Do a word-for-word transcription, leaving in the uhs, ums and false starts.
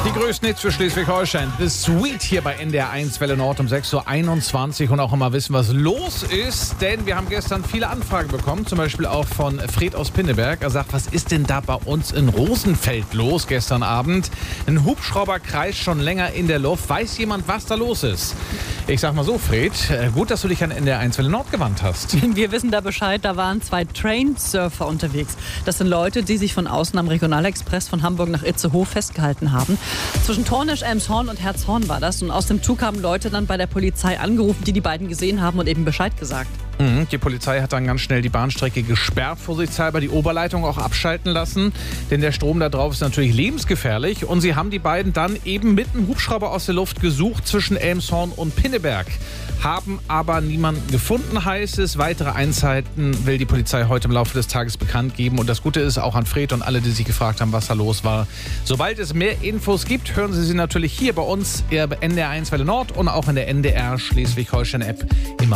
Die größten Hits für Schleswig-Holstein. The Sweet hier bei N D R eins Welle Nord um sechs Uhr einundzwanzig und auch immer wissen, was los ist. Denn wir haben gestern viele Anfragen bekommen, zum Beispiel auch von Fred aus Pinneberg. Er sagt, was ist denn da bei uns in Rosenfeld los gestern Abend? Ein Hubschrauber kreist schon länger in der Luft. Weiß jemand, was da los ist? Ich sag mal so, Fred, gut, dass du dich an N D R eins Welle Nord gewandt hast. Wir wissen da Bescheid, da waren zwei Trainsurfer unterwegs. Das sind Leute, die sich von außen am Regionalexpress von Hamburg nach Itzehoe festgehalten haben. Zwischen Tornisch, Elmshorn und Herzhorn war das. Und aus dem Zug haben Leute dann bei der Polizei angerufen, die die beiden gesehen haben und eben Bescheid gesagt. Mhm, die Polizei hat dann ganz schnell die Bahnstrecke gesperrt, vorsichtshalber die Oberleitung auch abschalten lassen. Denn der Strom da drauf ist natürlich lebensgefährlich. Und sie haben die beiden dann eben mit einem Hubschrauber aus der Luft gesucht zwischen Elmshorn und Pinneberg. Haben aber niemanden gefunden, heißt es. Weitere Einzelheiten will die Polizei heute im Laufe des Tages bekannt geben. Und das Gute ist auch an Fred und alle, die sich gefragt haben, was da los war. Sobald es mehr Infos gibt, hören Sie sie natürlich hier bei uns, N D R eins Welle Nord und auch in der N D R Schleswig-Holstein App immer